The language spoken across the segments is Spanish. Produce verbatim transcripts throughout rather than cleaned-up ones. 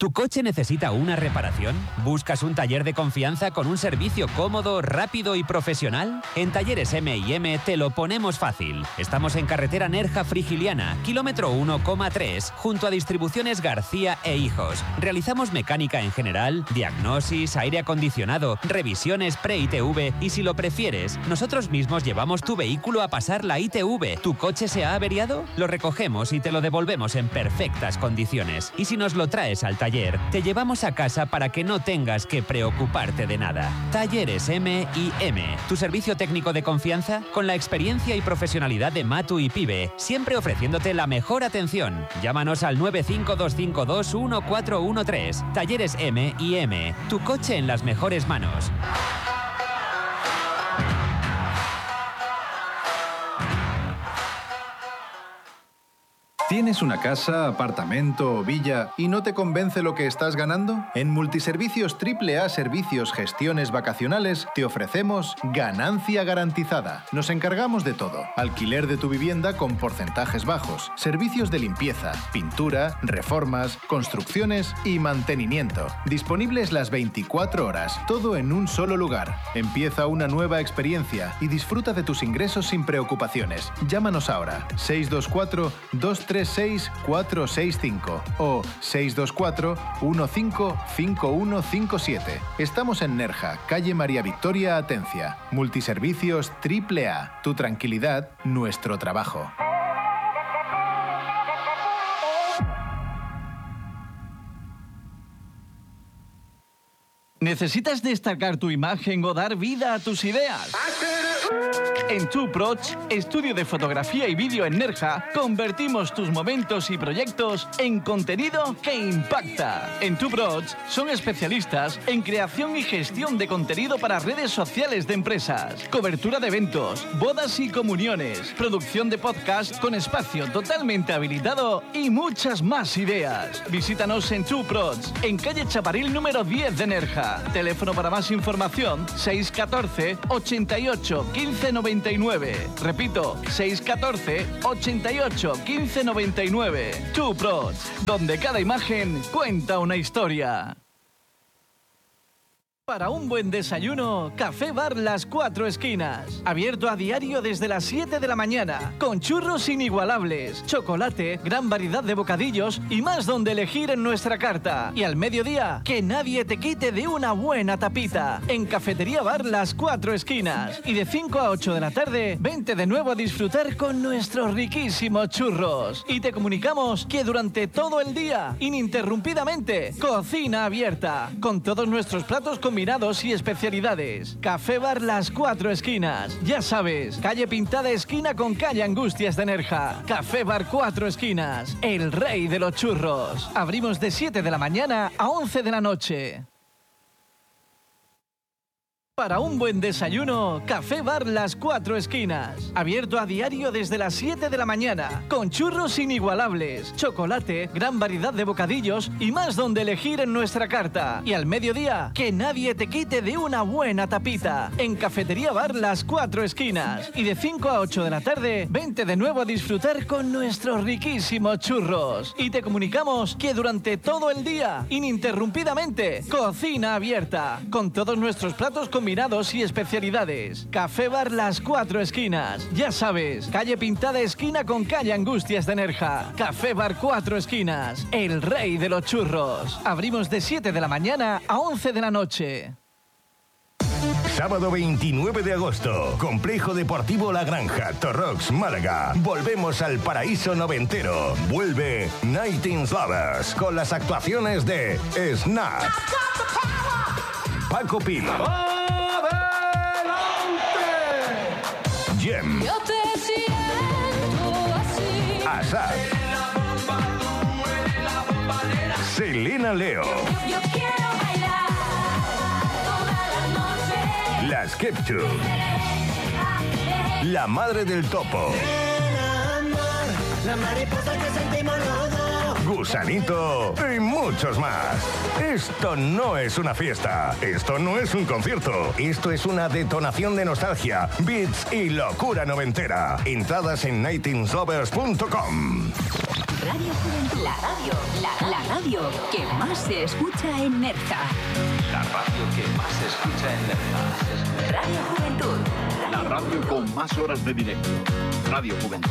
¿Tu coche necesita una reparación? ¿Buscas un taller de confianza con un servicio cómodo, rápido y profesional? En Talleres eme y eme te lo ponemos fácil. Estamos en carretera Nerja Frigiliana, kilómetro uno coma tres, junto a Distribuciones García e Hijos. Realizamos mecánica en general, diagnosis, aire acondicionado, revisiones pre-I T V y si lo prefieres, nosotros mismos llevamos tu vehículo a pasar la I T V. ¿Tu coche se ha averiado? Lo recogemos y te lo devolvemos en perfectas condiciones. Y si nos lo traes al taller, te llevamos a casa para que no tengas que preocuparte de nada. Talleres eme y eme, tu servicio técnico de confianza con la experiencia y profesionalidad de Matu y Pibe, siempre ofreciéndote la mejor atención. Llámanos al nueve cinco dos cinco dos uno cuatro uno tres. Talleres eme y eme, tu coche en las mejores manos. ¿Tienes una casa, apartamento o villa y no te convence lo que estás ganando? En Multiservicios Triple A Servicios Gestiones Vacacionales te ofrecemos ganancia garantizada. Nos encargamos de todo. Alquiler de tu vivienda con porcentajes bajos, servicios de limpieza, pintura, reformas, construcciones y mantenimiento. Disponibles las veinticuatro horas, todo en un solo lugar. Empieza una nueva experiencia y disfruta de tus ingresos sin preocupaciones. Llámanos ahora, seis dos cuatro dos tres seis cuatro seis cinco o seis dos cuatro uno cinco cinco uno cinco siete. Estamos en Nerja, calle María Victoria Atencia. Multiservicios Triple A. Tu tranquilidad, nuestro trabajo. ¿Necesitas destacar tu imagen o dar vida a tus ideas? En TwoProds, estudio de fotografía y vídeo en Nerja, convertimos tus momentos y proyectos en contenido que impacta. En TwoProds son especialistas en creación y gestión de contenido para redes sociales de empresas, cobertura de eventos, bodas y comuniones, producción de podcast con espacio totalmente habilitado y muchas más ideas. Visítanos en TwoProds, en calle Chaparril número diez de Nerja. Teléfono para más información seis uno cuatro ochenta y ocho quince noventa y nueve. Repito, seis uno cuatro ochenta y ocho quince noventa y nueve. TwoProds, donde cada imagen cuenta una historia. Para un buen desayuno, Café Bar Las Cuatro Esquinas. Abierto a diario desde las siete de la mañana. Con churros inigualables, chocolate, gran variedad de bocadillos y más donde elegir en nuestra carta. Y al mediodía, que nadie te quite de una buena tapita. En Cafetería Bar Las Cuatro Esquinas. Y de cinco a ocho de la tarde, vente de nuevo a disfrutar con nuestros riquísimos churros. Y te comunicamos que durante todo el día, ininterrumpidamente, cocina abierta. Con todos nuestros platos combinados y especialidades. Café Bar Las Cuatro Esquinas. Ya sabes, calle Pintada esquina con calle Angustias de Nerja. Café Bar Cuatro Esquinas, el rey de los churros. Abrimos de siete de la mañana a once de la noche. Para un buen desayuno, Café Bar Las Cuatro Esquinas. Abierto a diario desde las siete de la mañana. Con churros inigualables, chocolate, gran variedad de bocadillos y más donde elegir en nuestra carta. Y al mediodía, que nadie te quite de una buena tapita. En Cafetería Bar Las Cuatro Esquinas. Y de cinco a ocho de la tarde, vente de nuevo a disfrutar con nuestros riquísimos churros. Y te comunicamos que durante todo el día, ininterrumpidamente, cocina abierta. Con todos nuestros platos combinados y especialidades. Café Bar Las Cuatro Esquinas. Ya sabes, calle Pintada esquina con calle Angustias de Nerja. Café Bar Cuatro Esquinas, el rey de los churros. Abrimos de siete de la mañana a once de la noche. Sábado veintinueve de agosto, Complejo Deportivo La Granja, Torrox, Málaga. Volvemos al paraíso noventero. Vuelve Nineties Lovers con las actuaciones de Snap, Paco Pil, Jem, Asad, Selena Leo, Las Keptu, La Madre del Topo, Gusanito y muchos más. Esto no es una fiesta, esto no es un concierto, esto es una detonación de nostalgia, beats y locura noventera. Entradas en nineteen lovers punto com. Radio Juventud. La radio, la, la radio que más se escucha en Nerja. La radio que más se escucha en Nerja. Radio Juventud. La radio con más horas de directo. Radio Juventud.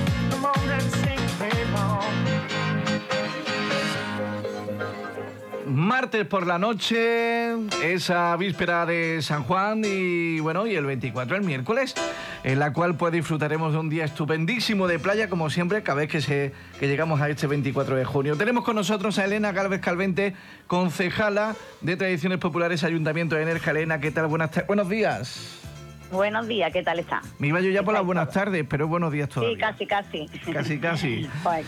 Martes por la noche, esa víspera de San Juan y bueno, y el veinticuatro, el miércoles, en la cual pues disfrutaremos de un día estupendísimo de playa, como siempre, cada vez que, se, que llegamos a este veinticuatro de junio. Tenemos con nosotros a Elena Gálvez Calvente, concejala de Tradiciones Populares, Ayuntamiento de Nerja. Elena, ¿qué tal? Buenas tardes. Buenos días. Buenos días, ¿qué tal está? Me iba yo ya por las buenas tardes, pero buenos días todavía. Sí, casi, casi. Casi, casi. Pues, sí.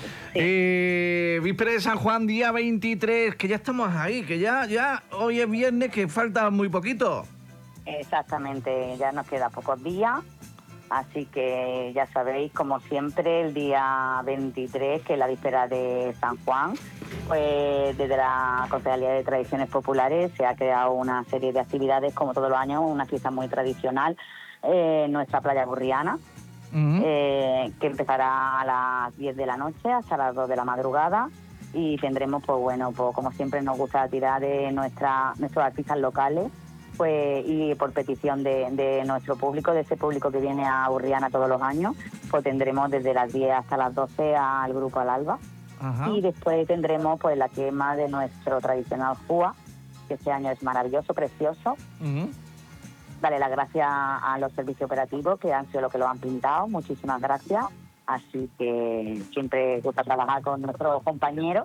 eh, víspera de San Juan, día veintitrés, que ya estamos ahí, que ya, ya hoy es viernes, que falta muy poquito. Exactamente, ya nos queda pocos días, así que ya sabéis, como siempre, el día veintitrés, que es la víspera de San Juan, pues desde la Concejalía de Tradiciones Populares se ha creado una serie de actividades, como todos los años, una fiesta muy tradicional eh, en nuestra playa burriana, uh-huh. eh, que empezará a las diez de la noche hasta las dos de la madrugada, y tendremos, pues bueno, pues como siempre nos gusta tirar de nuestra, nuestros artistas locales, pues y por petición de, de nuestro público, de ese público que viene a Burriana todos los años, pues tendremos desde las diez hasta las doce al grupo Al Alba. Ajá. Y después tendremos pues la quema de nuestro tradicional Jua, que este año es maravilloso, precioso. Uh-huh. Dale las gracias a los servicios operativos, que han sido los que lo han pintado. Muchísimas gracias. Así que siempre gusta trabajar con nuestros compañeros.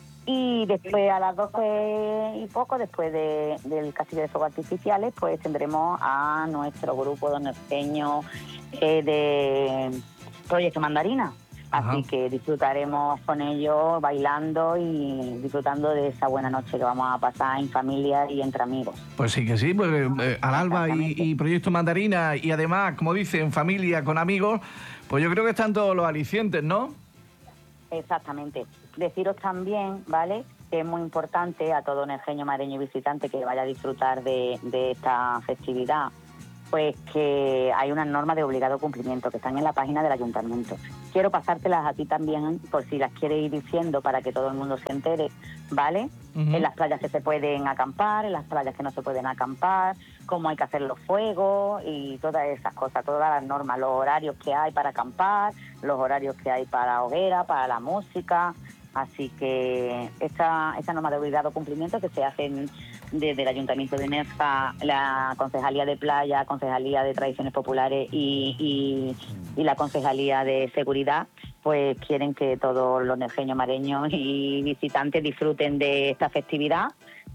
Y después a las doce y poco, después de, del Castillo de Fuegos Artificiales, pues tendremos a nuestro grupo donorceño eh, de Proyecto Mandarina. Ajá. Así que disfrutaremos con ellos bailando y disfrutando de esa buena noche que vamos a pasar en familia y entre amigos. Pues sí que sí, pues eh, Al Alba y, y Proyecto Mandarina, y además, como dicen, familia con amigos, pues yo creo que están todos los alicientes, ¿no? Exactamente. Deciros también, ¿vale?, que es muy importante a todo nerjeño, mareño y visitante que vaya a disfrutar de, de esta festividad, pues que hay unas normas de obligado cumplimiento que están en la página del ayuntamiento. Quiero pasártelas a ti también, por si las quieres ir diciendo, para que todo el mundo se entere, ¿vale? Uh-huh. En las playas que se pueden acampar, en las playas que no se pueden acampar, cómo hay que hacer los fuegos y todas esas cosas, todas las normas, los horarios que hay para acampar, los horarios que hay para hoguera, para la música. Así que esta, esta norma de obligado cumplimiento que se hacen desde el Ayuntamiento de Nerja, la Concejalía de Playa, Concejalía de Tradiciones Populares y, y, y la Concejalía de Seguridad, pues quieren que todos los nerjeños, mareños y visitantes disfruten de esta festividad,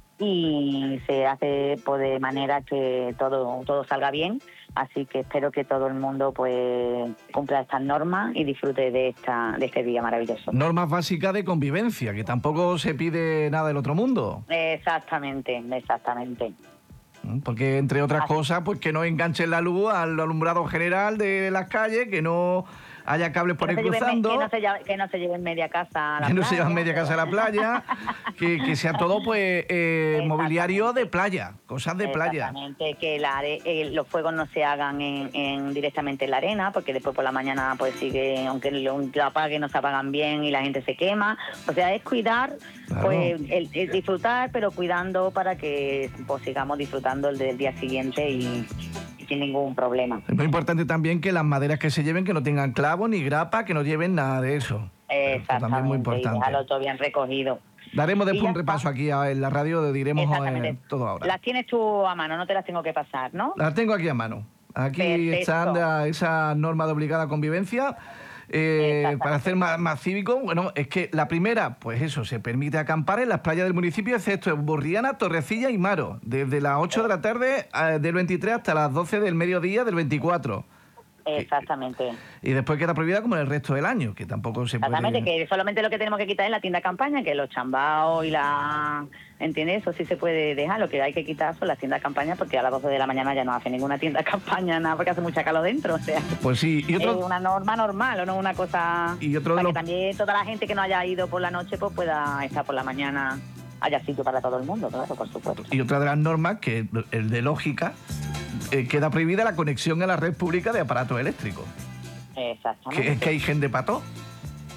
y se hace pues, de manera que todo, todo salga bien. Así que espero que todo el mundo pues cumpla estas normas y disfrute de esta de este día maravilloso. Normas básicas de convivencia, que tampoco se pide nada del otro mundo. Exactamente, exactamente. Porque, entre otras Así. cosas, pues que no enganchen la luz al alumbrado general de las calles, que no haya cables por ahí no cruzando. Que no, se lleve, que no se lleven media casa a la que playa. no se lleven media casa a la playa. que, que sea todo, pues, eh, mobiliario de playa, cosas de playa. Exactamente, que la, eh, los fuegos no se hagan en, en, directamente en la arena, porque después por la mañana, pues sigue, aunque lo, lo apaguen, no se apagan bien y la gente se quema. O sea, es cuidar, claro. pues, el, el disfrutar, pero cuidando para que pues, sigamos disfrutando el del día siguiente y... sin ningún problema. Es muy importante también que las maderas que se lleven que no tengan clavo ni grapa, que no lleven nada de eso. Exactamente, también muy importante. Y dejarlo todo bien recogido. Daremos después un repaso aquí en la radio, diremos eh, todo ahora. Las tienes tú a mano, no te las tengo que pasar, ¿no? Las tengo aquí a mano. Aquí Perfecto. están esa norma de obligada convivencia. Eh, para hacer más, más cívico, bueno, es que la primera, pues eso, se permite acampar en las playas del municipio, excepto en Burriana, Torrecilla y Maro, desde las ocho de la tarde eh, del veintitrés hasta las doce del mediodía del veinticuatro. Exactamente. Y, y después queda prohibida como en el resto del año, que tampoco se puede... Exactamente, que solamente lo que tenemos que quitar es la tienda campaña, que los chambaos y la... ¿Entiendes? Eso sí se puede dejar. Lo que hay que quitar son las tiendas campaña, porque a las doce de la mañana ya no hace ninguna tienda campaña, nada, porque hace mucha calor dentro, o sea... Pues sí, y otro... Es una norma normal, o no una cosa... Y otro de para los... que también toda la gente que no haya ido por la noche, pues pueda estar por la mañana... Haya sitio para todo el mundo, claro, por supuesto. Y otra de las normas, que el de lógica, eh, queda prohibida la conexión a la red pública de aparatos eléctricos. Exactamente. Que es que hay gente para todo.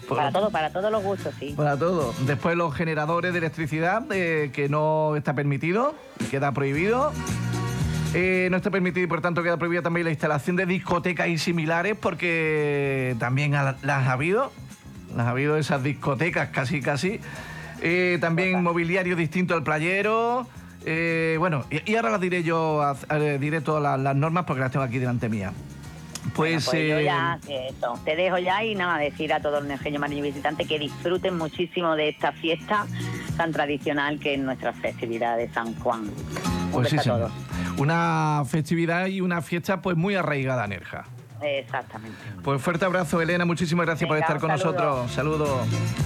Para todo, para todos los gustos, sí. Para todo. Después los generadores de electricidad, eh, que no está permitido, queda prohibido. Eh, no está permitido y por tanto queda prohibida también la instalación de discotecas y similares, porque también ha, las ha habido, las ha habido esas discotecas casi casi. Eh, también mobiliario distinto al playero. Eh, bueno, y, y ahora las diré yo, a, a, diré todas las, las normas porque las tengo aquí delante mía. Pues, bueno, pues yo eh, ya, eso, te dejo ya y nada, decir a todos los nejeños, mariños y visitantes que disfruten muchísimo de esta fiesta tan tradicional que es nuestra festividad de San Juan. Un pues sí, beso a señor. todos. Una festividad y una fiesta pues muy arraigada a Nerja. Exactamente. Pues fuerte abrazo, Elena, muchísimas gracias Venga, por estar con saludo. nosotros. Saludos.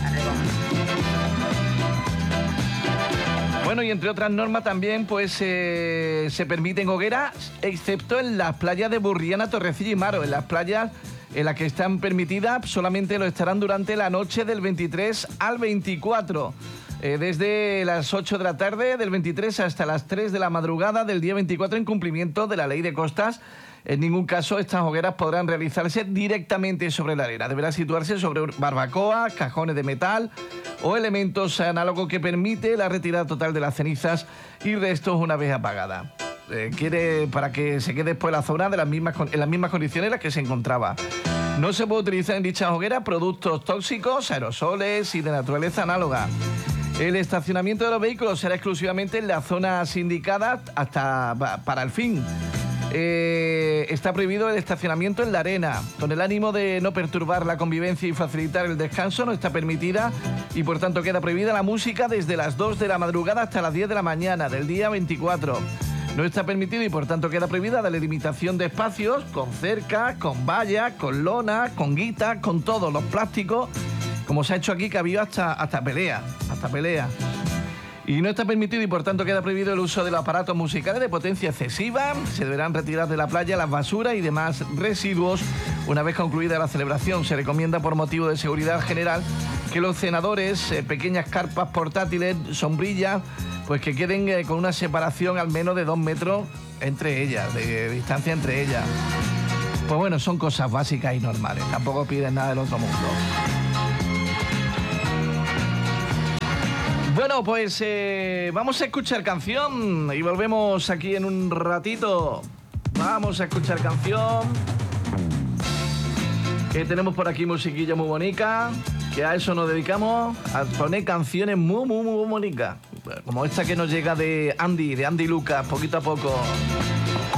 Bueno, y entre otras normas también pues eh, se permiten hogueras, excepto en las playas de Burriana, Torrecilla y Maro. En las playas en las que están permitidas solamente lo estarán durante la noche del veintitrés al veinticuatro. Eh, desde las ocho de la tarde del veintitrés hasta las tres de la madrugada del día veinticuatro, en cumplimiento de la ley de costas. En ningún caso estas hogueras podrán realizarse directamente sobre la arena. Deberá situarse sobre barbacoas, cajones de metal o elementos análogos que permite la retirada total de las cenizas y restos una vez apagada. Eh, quiere para que se quede después la zona de las mismas, en las mismas condiciones en las que se encontraba. No se puede utilizar en dichas hogueras productos tóxicos, aerosoles y de naturaleza análoga. El estacionamiento de los vehículos será exclusivamente en las zonas indicadas hasta para el fin. Eh, está prohibido el estacionamiento en la arena. Con el ánimo de no perturbar la convivencia y facilitar el descanso, no está permitida y por tanto queda prohibida la música desde las dos de la madrugada hasta las diez de la mañana del día veinticuatro. No está permitido y por tanto queda prohibida la delimitación de espacios con cerca, con valla, con lona, con guita, con todos los plásticos, como se ha hecho aquí, que ha habido hasta, hasta pelea, hasta pelea. Y no está permitido y por tanto queda prohibido el uso de los aparatos musicales de potencia excesiva. Se deberán retirar de la playa las basuras y demás residuos una vez concluida la celebración. Se recomienda por motivo de seguridad general que los cenadores, eh, pequeñas carpas portátiles, sombrillas, pues que queden eh, con una separación al menos de dos metros entre ellas, de, de distancia entre ellas. Pues bueno, son cosas básicas y normales. Tampoco piden nada del otro mundo. Bueno, pues eh, vamos a escuchar canción y volvemos aquí en un ratito. Vamos a escuchar canción. Que tenemos por aquí musiquilla muy bonita, que a eso nos dedicamos, a poner canciones muy, muy, muy bonitas. Como esta que nos llega de Andy, de Andy Lucas, poquito a poco.